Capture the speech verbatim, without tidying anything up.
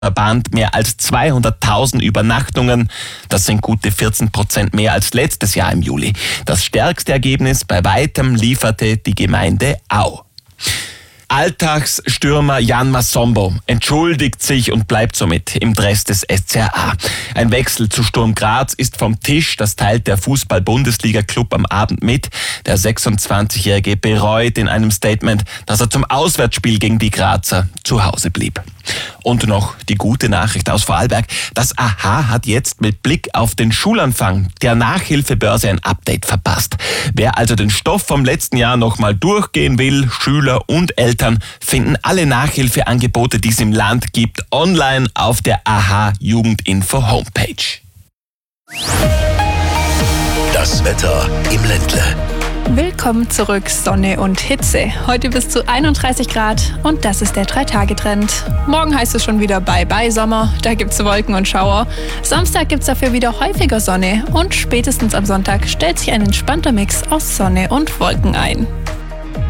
Verband mehr als zweihunderttausend Übernachtungen. Das sind gute vierzehn Prozent mehr als letztes Jahr im Juli. Das stärkste Ergebnis bei weitem lieferte die Gemeinde Au. Alltagsstürmer Jan Massombo entschuldigt sich und bleibt somit im Dress des S C R A. Ein Wechsel zu Sturm Graz ist vom Tisch, das teilt der Fußball-Bundesliga-Club am Abend mit. Der sechsundzwanzigjährige bereut in einem Statement, dass er zum Auswärtsspiel gegen die Grazer zu Hause blieb. Und noch die gute Nachricht aus Vorarlberg. Das A H hat jetzt mit Blick auf den Schulanfang der Nachhilfebörse ein Update verpasst. Wer also den Stoff vom letzten Jahr nochmal durchgehen will, Schüler und Eltern finden alle Nachhilfeangebote, die es im Land gibt, online auf der A H Jugendinfo Homepage. Das Wetter im Ländle. Willkommen zurück, Sonne und Hitze. Heute bis zu einunddreißig Grad und das ist der drei-Tage-Trend. Morgen heißt es schon wieder Bye-Bye-Sommer, da gibt's Wolken und Schauer. Samstag gibt's dafür wieder häufiger Sonne und spätestens am Sonntag stellt sich ein entspannter Mix aus Sonne und Wolken ein.